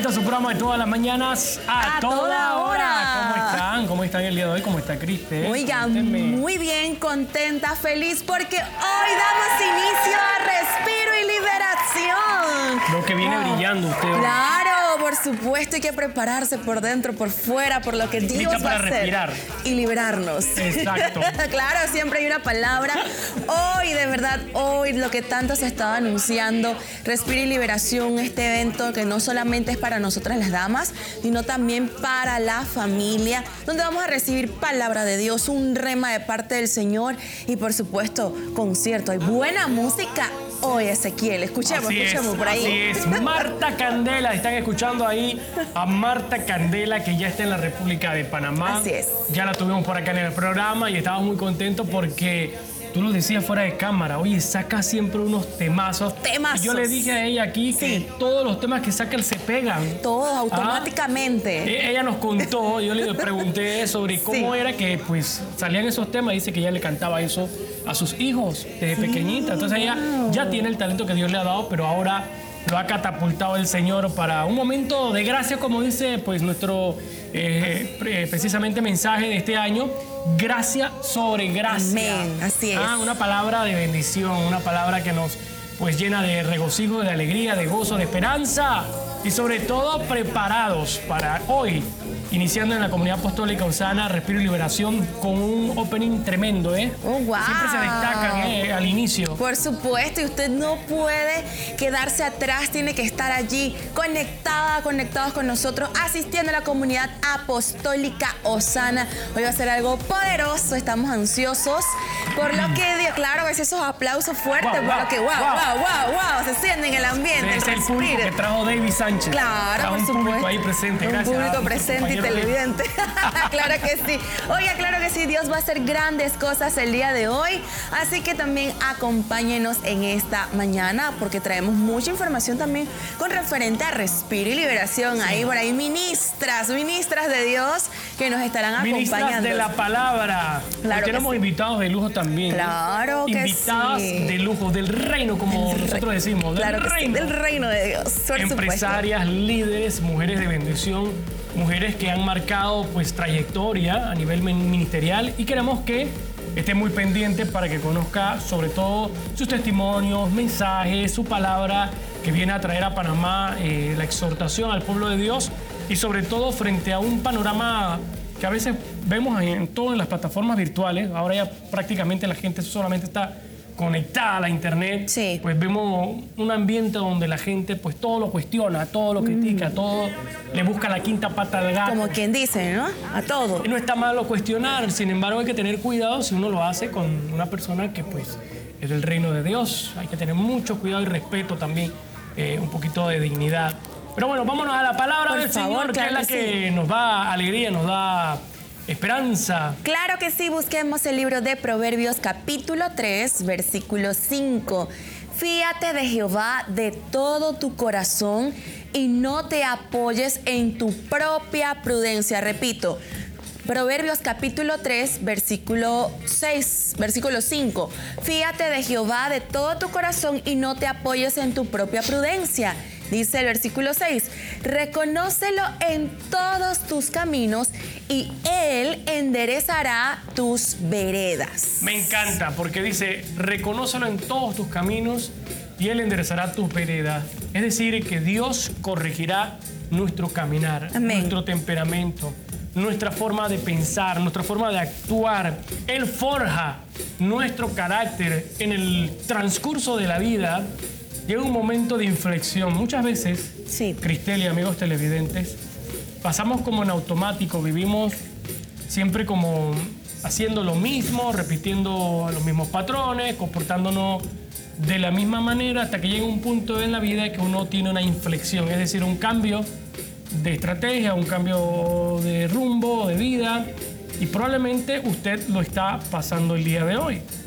a su programa de todas las mañanas a toda hora. ¿Cómo están? ¿Cómo están el día de hoy? ¿Cómo está Criste? Oigan, muy bien, contenta, feliz, porque hoy damos inicio a Respiro y Liberación. Lo que viene brillando usted hoy. Claro, por supuesto, hay que prepararse por dentro, por fuera, por lo que Dios va a hacer. Respirar. Y liberarnos. Exacto. Claro, siempre hay una palabra. Hoy, de verdad, hoy lo que tanto se estaba anunciando, Respiro y Liberación, este evento que no solamente es para nosotras las damas, sino también para la familia, donde vamos a recibir palabra de Dios, un rema de parte del Señor y, por supuesto, concierto. Hay buena música hoy, Ezequiel. Escuchemos por ahí. Así es. Marta Candela, están escuchando ahí a Marta Candela, que ya está en la República de Panamá. Así es. Ya la tuvimos por acá en el programa y estábamos muy contentos porque tú lo decías fuera de cámara. Oye, saca siempre unos temazos. Y yo le dije a ella aquí que todos los temas que saca él se pegan. Todos, automáticamente. Ella nos contó, yo le pregunté sobre cómo era que pues salían esos temas. Dice que ella le cantaba eso a sus hijos desde pequeñita. Entonces ella ya tiene el talento que Dios le ha dado, pero ahora lo ha catapultado el Señor para un momento de gracia, como dice pues nuestro precisamente mensaje de este año. Gracia sobre gracia. Amén, así es. Una palabra de bendición, una palabra que nos pues llena de regocijo, de alegría, de gozo, de esperanza y sobre todo preparados para hoy, iniciando en la Comunidad Apostólica Osana, Respiro y Liberación, con un opening tremendo, Oh, wow. Siempre se destacan al inicio. Por supuesto, y usted no puede quedarse atrás, tiene que estar allí conectados con nosotros, asistiendo a la Comunidad Apostólica Osana. Hoy va a ser algo poderoso, estamos ansiosos, por lo que, claro, a veces esos aplausos fuertes, por lo que, wow, se siente en el ambiente. Es el público que trajo David Sánchez. Claro, por supuesto. Un público ahí presente, gracias. Un público presente y televidente. Claro que sí. Oiga, claro que sí, Dios va a hacer grandes cosas el día de hoy. Así que también acompáñenos en esta mañana, porque traemos mucha información también con referente a Respiro y Liberación. Ahí por ahí ministras de Dios que nos estarán acompañando. Ministras de la palabra. Claro, tenemos invitados de lujo también. Claro que invitadas de lujo, del reino, como nosotros decimos. Claro que sí, del reino de Dios. Empresarias, líderes, mujeres de bendición, mujeres que han marcado pues trayectoria a nivel ministerial, y queremos que esté muy pendiente para que conozca sobre todo sus testimonios, mensajes, su palabra que viene a traer a Panamá la exhortación al pueblo de Dios, y sobre todo frente a un panorama que a veces vemos en todas las plataformas virtuales. Ahora ya prácticamente la gente solamente está conectada a la internet. Sí. Pues vemos un ambiente donde la gente pues todo lo cuestiona, todo lo critica, todo le busca la quinta pata al gato. Como quien dice, ¿no? A todo. Y no está malo cuestionar, sin embargo hay que tener cuidado si uno lo hace con una persona que pues es del reino de Dios. Hay que tener mucho cuidado y respeto también, un poquito de dignidad. Pero bueno, vámonos a la palabra del Señor, que es la que nos da alegría, nos da esperanza. Claro que sí, busquemos el libro de Proverbios capítulo 3, versículo 5. Fíate de Jehová de todo tu corazón y no te apoyes en tu propia prudencia. Repito, Proverbios capítulo 3, versículo 5. Fíate de Jehová de todo tu corazón y no te apoyes en tu propia prudencia. Dice el versículo 6, reconócelo en todos tus caminos y Él enderezará tus veredas. Me encanta porque dice, reconócelo en todos tus caminos y Él enderezará tus veredas. Es decir, que Dios corregirá nuestro caminar, Amén. Nuestro temperamento, nuestra forma de pensar, nuestra forma de actuar. Él forja nuestro carácter en el transcurso de la vida. Llega un momento de inflexión. Muchas veces, Cristel y amigos televidentes, pasamos como en automático, vivimos siempre como haciendo lo mismo, repitiendo los mismos patrones, comportándonos de la misma manera, hasta que llega un punto en la vida que uno tiene una inflexión, es decir, un cambio de estrategia, un cambio de rumbo, de vida, y probablemente usted lo está pasando el día de hoy.